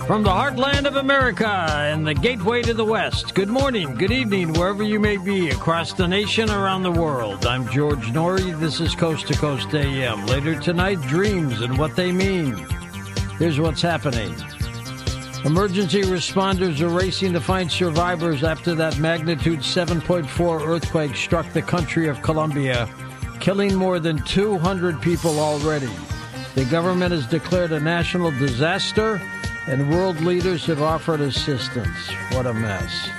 From the heartland of America and the gateway to the West, good morning, good evening, wherever you may be across the nation, around the world. I'm George Noory. This is Coast to Coast AM. Later tonight, dreams and what they mean. Here's what's happening. Emergency responders are racing to find survivors after that magnitude 7.4 earthquake struck the country of Colombia, killing more than 200 people already. The government has declared a national disaster, and world leaders have offered assistance. What a mess.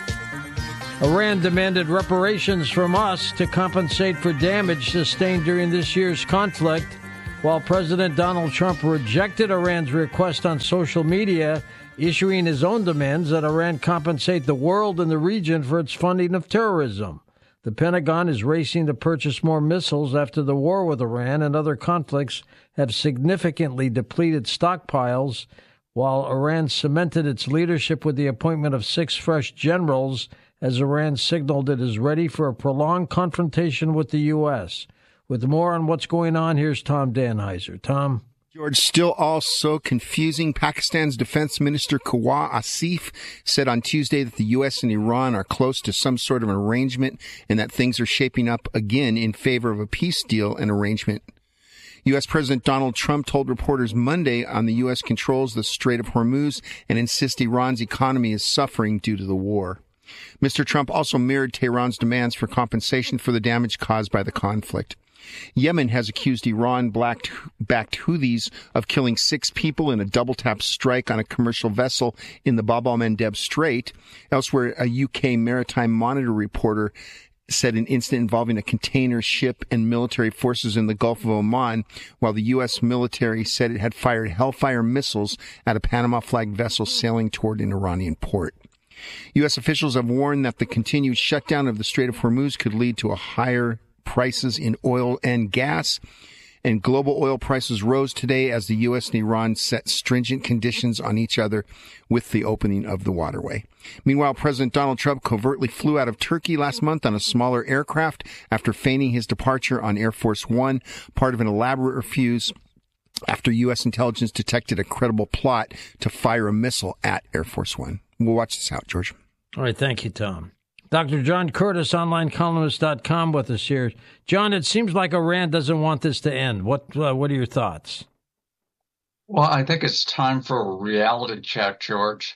Iran demanded reparations from us to compensate for damage sustained during this year's conflict, while President Donald Trump rejected Iran's request on social media, issuing his own demands that Iran compensate the world and the region for its funding of terrorism. The Pentagon is racing to purchase more missiles after the war with Iran and other conflicts have significantly depleted stockpiles, while Iran cemented its leadership with the appointment of 6 fresh generals as Iran signaled it is ready for a prolonged confrontation with the U.S. With more on what's going on, here's Tom Danheiser. Tom? George, still all so confusing. Pakistan's Defense Minister Khawar Asif said on Tuesday that the U.S. and Iran are close to some sort of an arrangement and that things are shaping up again in favor of a peace deal and arrangement. U.S. President Donald Trump told reporters Monday on the U.S. controls the Strait of Hormuz and insists Iran's economy is suffering due to the war. Mr. Trump also mirrored Tehran's demands for compensation for the damage caused by the conflict. Yemen has accused Iran-backed Houthis of killing 6 people in a double-tap strike on a commercial vessel in the Bab el-Mandeb Strait. Elsewhere, a UK Maritime Monitor reporter said an incident involving a container ship and military forces in the Gulf of Oman, while the U.S. military said it had fired Hellfire missiles at a Panama-flagged vessel sailing toward an Iranian port. U.S. officials have warned that the continued shutdown of the Strait of Hormuz could lead to higher prices in oil and gas. And global oil prices rose today as the U.S. and Iran set stringent conditions on each other with the opening of the waterway. Meanwhile, President Donald Trump covertly flew out of Turkey last month on a smaller aircraft after feigning his departure on Air Force One, part of an elaborate ruse after U.S. intelligence detected a credible plot to fire a missile at Air Force One. We'll watch this out, George. All right, thank you, Tom. Dr. John Curtis, onlinecolumnist.com with us here. John, it seems like Iran doesn't want this to end. What are your thoughts? Well, I think it's time for a reality check, George.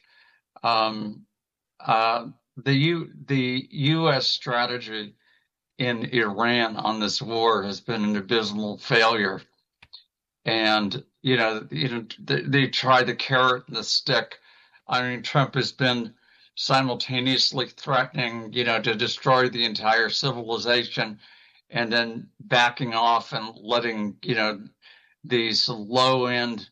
The U.S. strategy in Iran on this war has been an abysmal failure. And, they tried the carrot and the stick. I mean, Trump has been simultaneously threatening, to destroy the entire civilization and then backing off and letting, these low-end,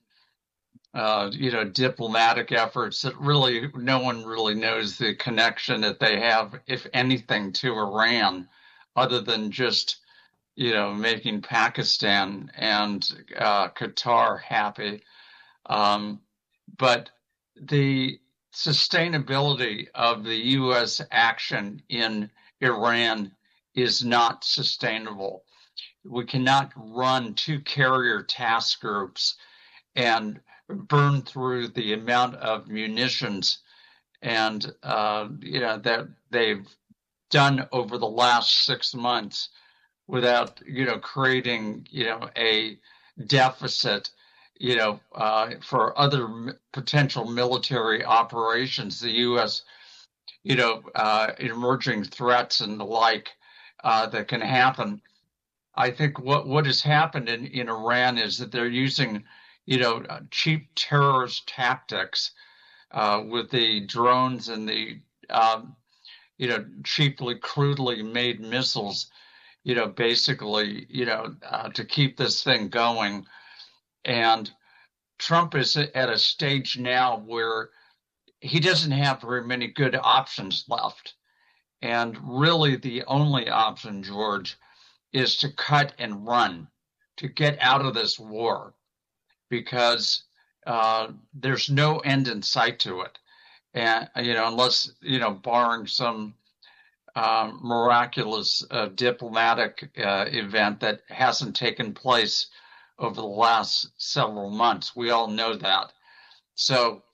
diplomatic efforts that really no one really knows the connection that they have, if anything, to Iran, other than just, making Pakistan and Qatar happy. But the sustainability of the U.S. action in Iran is not sustainable. We cannot run 2 carrier task groups and burn through the amount of munitions and that they've done over the last 6 months without creating a deficit for other potential military operations, the U.S., emerging threats and the like that can happen. I think what has happened in Iran is that they're using, cheap terrorist tactics with the drones and the, cheaply, crudely made missiles, basically, to keep this thing going. And Trump is at a stage now where he doesn't have very many good options left. And really the only option, George, is to cut and run, to get out of this war, because there's no end in sight to it. And, unless, barring some miraculous diplomatic event that hasn't taken place over the last several months. We all know that. So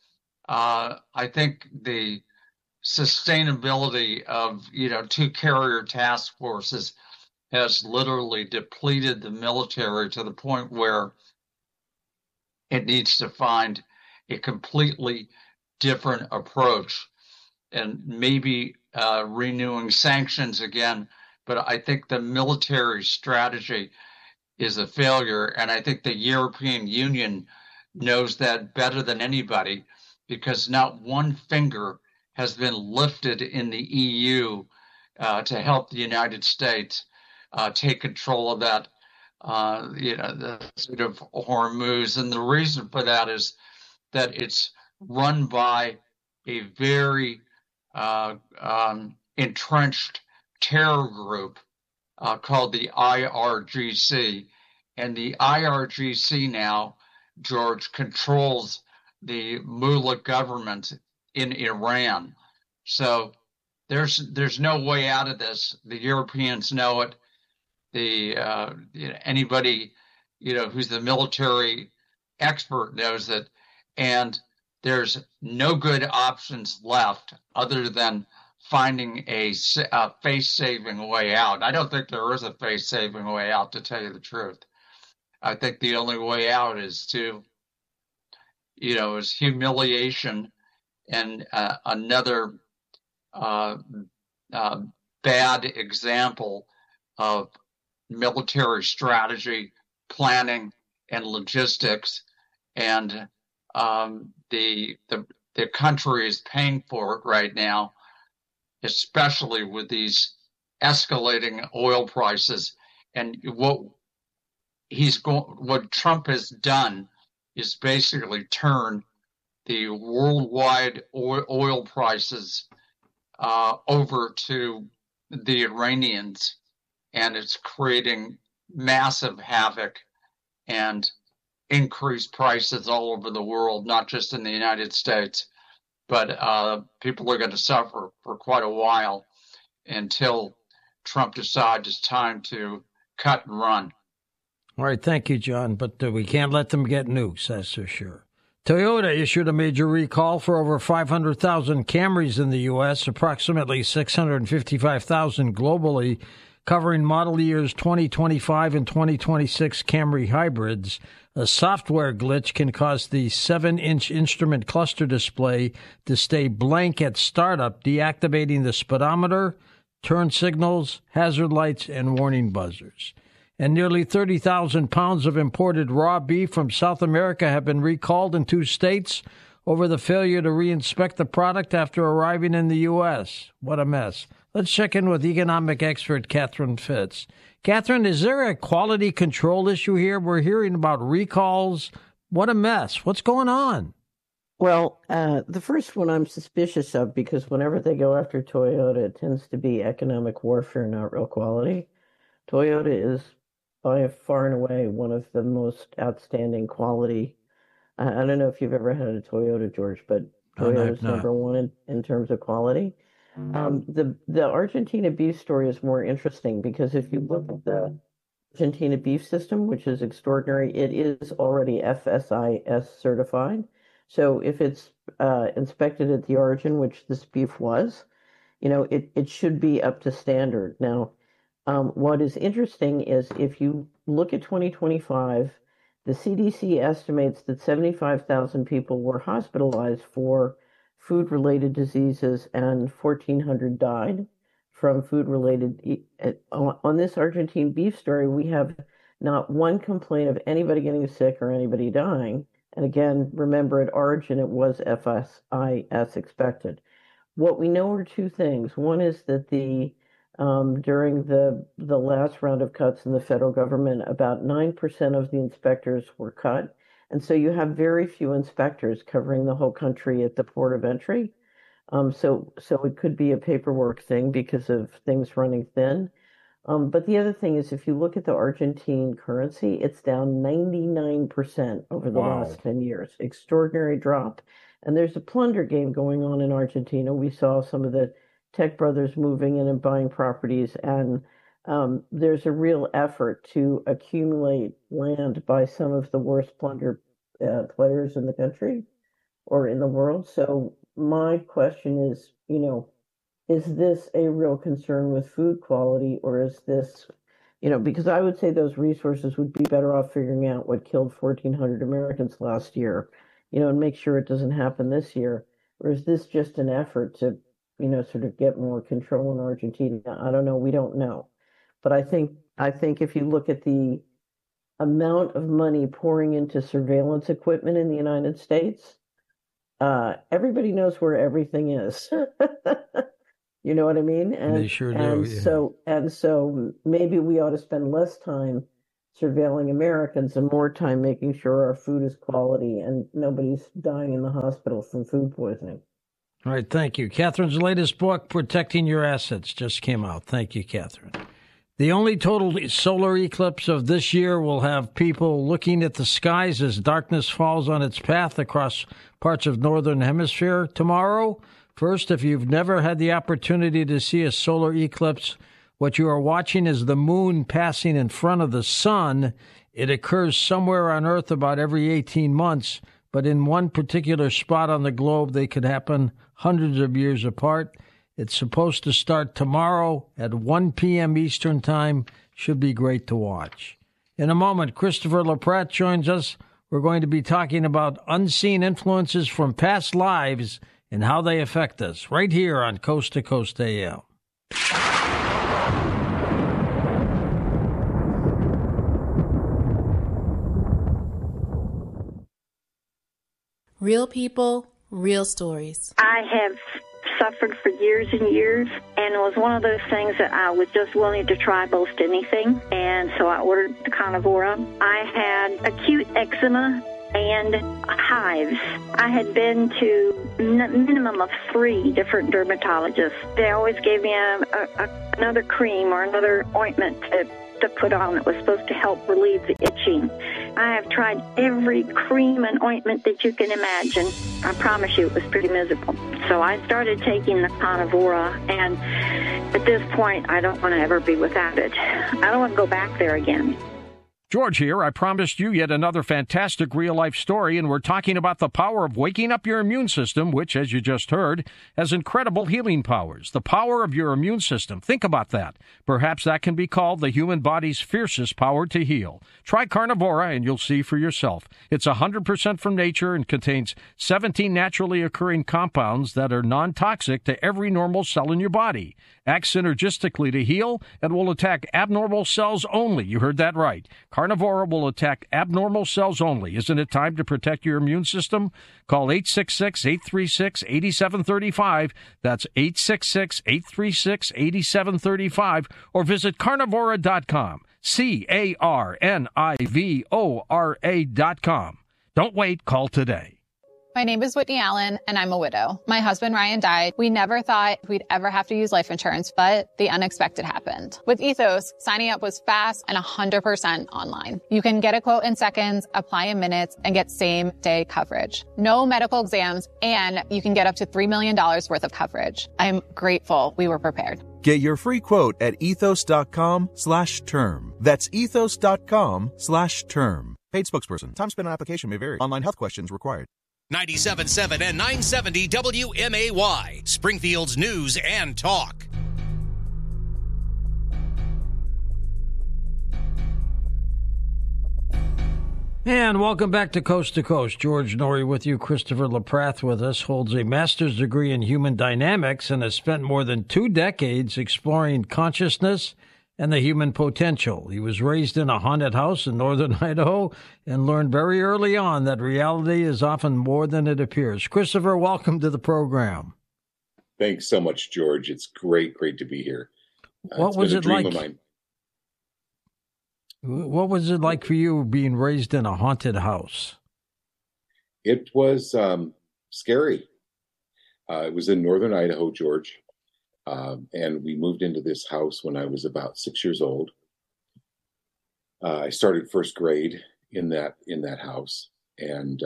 I think the sustainability of, two carrier task forces has literally depleted the military to the point where it needs to find a completely different approach and maybe renewing sanctions again. But I think the military strategy is a failure. And I think the European Union knows that better than anybody, because not one finger has been lifted in the EU to help the United States take control of that, the sort of Hormuz. And the reason for that is that it's run by a very entrenched terror group called the IRGC. And the IRGC now, George, controls the mullah government in Iran. So there's no way out of this. The Europeans know it. Anybody who's the military expert knows it, and there's no good options left other than finding a face-saving way out. I don't think there is a face-saving way out, to tell you the truth. I think the only way out is is humiliation and another bad example of military strategy, planning, and logistics, and the country is paying for it right now, especially with these escalating oil prices. And what Trump has done is basically turn the worldwide oil prices over to the Iranians, and it's creating massive havoc and increased prices all over the world, not just in the United States. But people are going to suffer for quite a while until Trump decides it's time to cut and run. All right, thank you, John. But we can't let them get nukes, that's for sure. Toyota issued a major recall for over 500,000 Camrys in the U.S., approximately 655,000 globally, covering model years 2025 and 2026 Camry hybrids. A software glitch can cause the 7-inch instrument cluster display to stay blank at startup, deactivating the speedometer, turn signals, hazard lights, and warning buzzers. And nearly 30,000 pounds of imported raw beef from South America have been recalled in 2 states over the failure to reinspect the product after arriving in the U.S. What a mess. Let's check in with economic expert Catherine Fitz. Catherine, is there a quality control issue here? We're hearing about recalls. What a mess. What's going on? Well, the first one I'm suspicious of, because whenever they go after Toyota, it tends to be economic warfare, not real quality. Toyota is by far and away one of the most outstanding quality. I don't know if you've ever had a Toyota, George, but Toyota's number one in terms of quality. The Argentina beef story is more interesting because if you look at the Argentina beef system, which is extraordinary, it is already FSIS certified. So if it's inspected at the origin, which this beef was, it should be up to standard. Now, what is interesting is if you look at 2025, the CDC estimates that 75,000 people were hospitalized for food-related diseases and 1,400 died from food-related. On this Argentine beef story, we have not one complaint of anybody getting sick or anybody dying. And again, remember at origin, it was FSIS expected. What we know are 2 things. One is that during the last round of cuts in the federal government, about 9% of the inspectors were cut. And so you have very few inspectors covering the whole country at the port of entry. So it could be a paperwork thing because of things running thin. But the other thing is, if you look at the Argentine currency, it's down 99% over the last 10 years. Extraordinary drop. And there's a plunder game going on in Argentina. We saw some of the tech brothers moving in and buying properties, and there's a real effort to accumulate land by some of the worst plunder players in the country. or in the world. So my question is, is this a real concern with food quality, or is this, because I would say those resources would be better off figuring out what killed 1,400 Americans last year, and make sure it doesn't happen this year. Or is this just an effort to, sort of get more control in Argentina? I don't know. We don't know. But I think if you look at the amount of money pouring into surveillance equipment in the United States, everybody knows where everything is. You know what I mean? They sure do. So maybe we ought to spend less time surveilling Americans and more time making sure our food is quality and nobody's dying in the hospital from food poisoning. All right, thank you. Catherine's latest book, Protecting Your Assets, just came out. Thank you, Catherine. The only total solar eclipse of this year will have people looking at the skies as darkness falls on its path across parts of northern hemisphere tomorrow. First, if you've never had the opportunity to see a solar eclipse, what you are watching is the moon passing in front of the sun. It occurs somewhere on Earth about every 18 months, but in one particular spot on the globe, they could happen hundreds of years apart. It's supposed to start tomorrow at 1 p.m. Eastern Time. Should be great to watch. In a moment, Christopher LaPratte joins us. We're going to be talking about unseen influences from past lives and how they affect us, right here on Coast to Coast AM. Real people, real stories. I have suffered for years and years, and it was one of those things that I was just willing to try most anything, and so I ordered the Carnivora. I had acute eczema and hives. I had been to minimum of 3 different dermatologists. They always gave me another cream or another ointment to put on that was supposed to help relieve the itching. I have tried every cream and ointment that you can imagine. I promise you it was pretty miserable. So I started taking the Carnivora, and at this point, I don't want to ever be without it. I don't want to go back there again. George here. I promised you yet another fantastic real-life story, and we're talking about the power of waking up your immune system, which, as you just heard, has incredible healing powers. The power of your immune system. Think about that. Perhaps that can be called the human body's fiercest power to heal. Try Carnivora, and you'll see for yourself. It's 100% from nature and contains 17 naturally occurring compounds that are non-toxic to every normal cell in your body. Acts synergistically to heal and will attack abnormal cells only. You heard that right. Carnivora will attack abnormal cells only. Isn't it time to protect your immune system? Call 866-836-8735. That's 866-836-8735. Or visit carnivora.com. carnivora.com. Don't wait. Call today. My name is Whitney Allen, and I'm a widow. My husband, Ryan, died. We never thought we'd ever have to use life insurance, but the unexpected happened. With Ethos, signing up was fast and 100% online. You can get a quote in seconds, apply in minutes, and get same-day coverage. No medical exams, and you can get up to $3 million worth of coverage. I'm grateful we were prepared. Get your free quote at ethos.com/term. That's ethos.com/term. Paid spokesperson. Time spent on application may vary. Online health questions required. 97.7 and 970 WMAY, Springfield's news and talk. And welcome back to Coast. George Noory with you. Christopher LaPratte with us, holds a master's degree in human dynamics and has spent more than 2 decades exploring consciousness and the human potential. He was raised in a haunted house in northern Idaho and learned very early on that reality is often more than it appears. Christopher, welcome to the program. Thanks so much, George. It's great to be here. What was it like? What was it like for you being raised in a haunted house? It was scary. It was in northern Idaho, George. And we moved into this house when I was about 6 years old. I started first grade in that house, and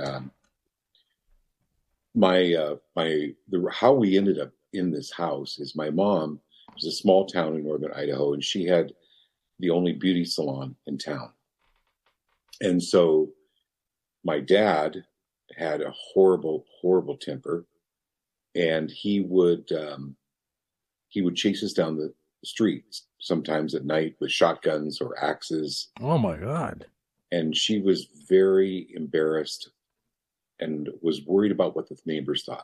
how we ended up in this house is my mom was a small town in northern Idaho, and she had the only beauty salon in town. And so my dad had a horrible, horrible temper, and he would chase us down the streets, sometimes at night with shotguns or axes. Oh my God. And she was very embarrassed and was worried about what the neighbors thought.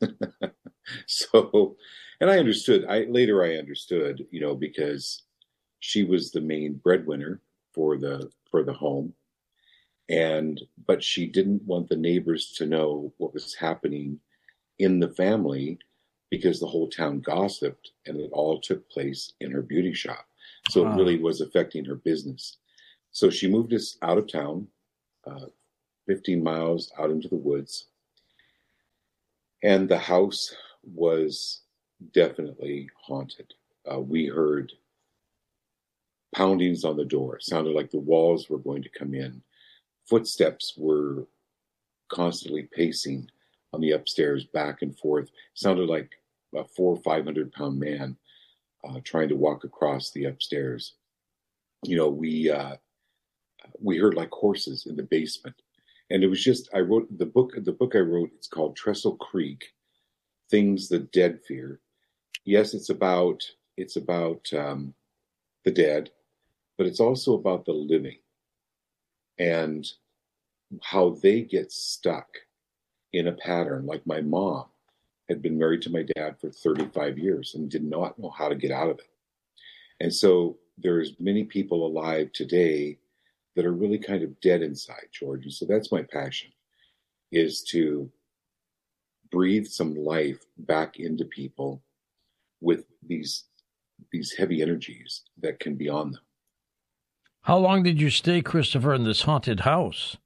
So, and I understood. Later I understood, because she was the main breadwinner for the home, but she didn't want the neighbors to know what was happening in the family, because the whole town gossiped, and it all took place in her beauty shop. So It really was affecting her business. So she moved us out of town, 15 miles out into the woods. And the house was definitely haunted. We heard poundings on the door. It sounded like the walls were going to come in. Footsteps were constantly pacing on the upstairs, back and forth. It sounded like a 400 or 500 pound man trying to walk across the upstairs. We heard like horses in the basement. And it was just, I wrote the book I wrote, it's called Trestle Creek, Things the Dead Fear. Yes, it's about the dead, but it's also about the living and how they get stuck in a pattern. Like my mom had been married to my dad for 35 years and did not know how to get out of it. And so there's many people alive today that are really kind of dead inside, George. And so that's my passion, is to breathe some life back into people with these heavy energies that can be on them. How long did you stay, Christopher, in this haunted house?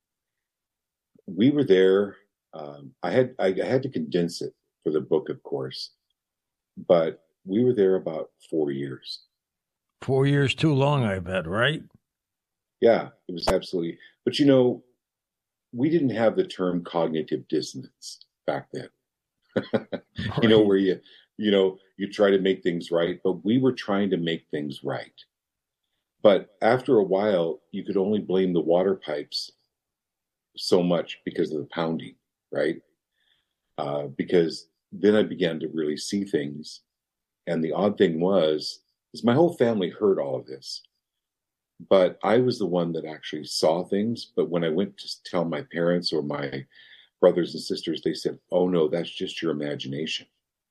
We were there. I had to condense it for the book, of course, but we were there about 4 years. 4 years too long, I bet, right? Yeah, it was absolutely. But we didn't have the term cognitive dissonance back then. Right. Where you try to make things right, but we were trying to make things right. But after a while, you could only blame the water pipes so much because of the pounding, right? Because then I began to really see things. And the odd thing is my whole family heard all of this. But I was the one that actually saw things. But when I went to tell my parents or my brothers and sisters, they said, "Oh, no, that's just your imagination."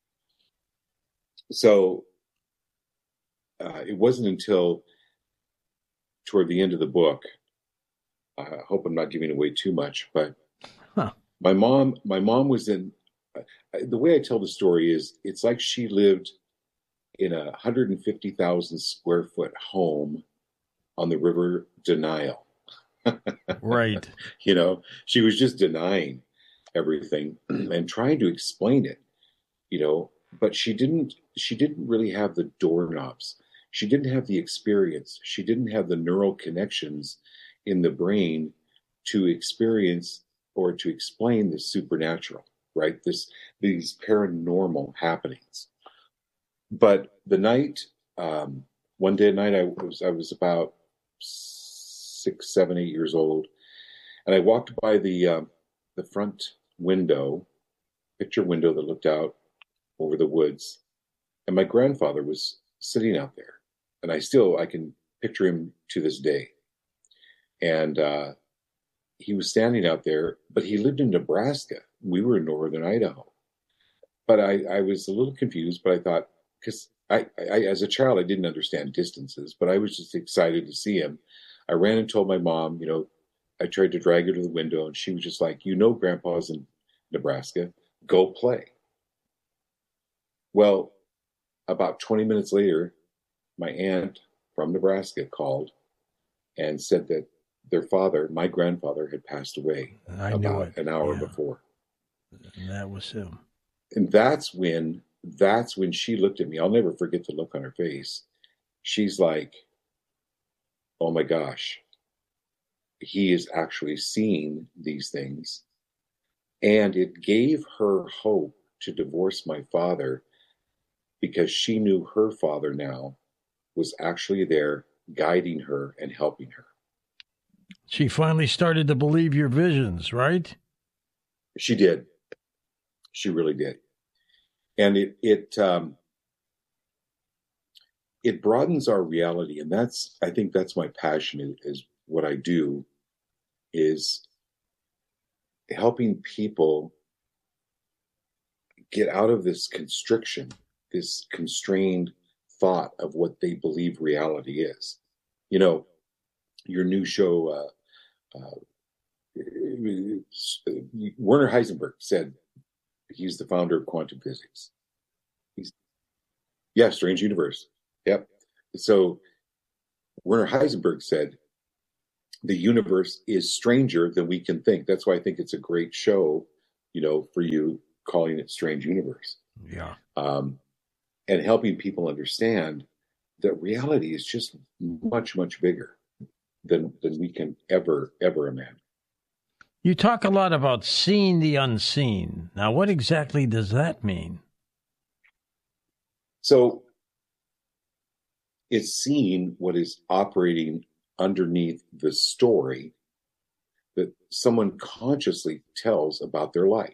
So it wasn't until toward the end of the book, I hope I'm not giving away too much, but my mom was in, the way I tell the story is, it's like she lived in a 150,000 square foot home on the river Denial. Right. She was just denying everything and trying to explain it, but she didn't really have the doorknobs. She didn't have the experience. She didn't have the neural connections in the brain to experience or to explain the supernatural, right? These paranormal happenings. But the night, one day at night, I was about 6, 7, 8 years old, and I walked by the front window, picture window that looked out over the woods, and my grandfather was sitting out there, and I can picture him to this day. And he was standing out there, but he lived in Nebraska. We were in northern Idaho. But I was a little confused, but I thought, because I as a child, I didn't understand distances, but I was just excited to see him. I ran and told my mom, I tried to drag her to the window, and she was just like, Grandpa's in Nebraska, go play. Well, about 20 minutes later, my aunt from Nebraska called and said that their father, my grandfather, had passed away about an hour before. And that was him. And that's when she looked at me. I'll never forget the look on her face. She's like, "Oh my gosh, he is actually seeing these things." And it gave her hope to divorce my father, because she knew her father now was actually there guiding her and helping her. She finally started to believe your visions, right? She did. She really did. And it broadens our reality. And I think that's my passion, is what I do, is helping people get out of this constriction, this constrained thought of what they believe reality is. You know, your new show, Werner Heisenberg said, he's the founder of quantum physics. Strange Universe. Yep. So Werner Heisenberg said, the universe is stranger than we can think. That's why I think it's a great show, you know, for you, calling it Strange Universe. Yeah. And helping people understand that reality is just much, much bigger than we can ever imagine. You talk a lot about seeing the unseen. Now, what exactly does that mean? So it's seeing what is operating underneath the story that someone consciously tells about their life.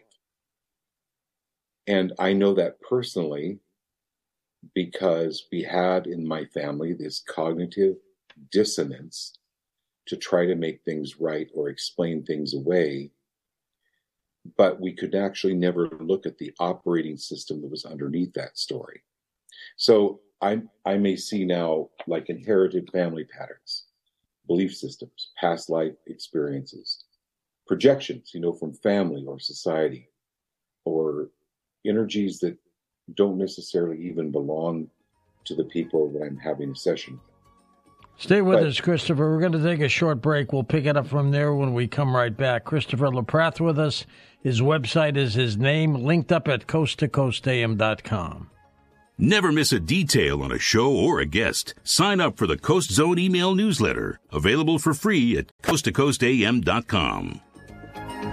And I know that personally because we had in my family this cognitive dissonance to try to make things right or explain things away. But we could actually never look at the operating system that was underneath that story. So I may see now like inherited family patterns, belief systems, past life experiences, projections, you know, from family or society, or energies that don't necessarily even belong to the people that I'm having a session with. Stay with us, Christopher. We're going to take a short break. We'll pick it up from there when we come right back. Christopher LaPrath with us. His website is his name, linked up at coasttocoastam.com. Never miss a detail on a show or a guest. Sign up for the Coast Zone email newsletter, available for free at coasttocoastam.com.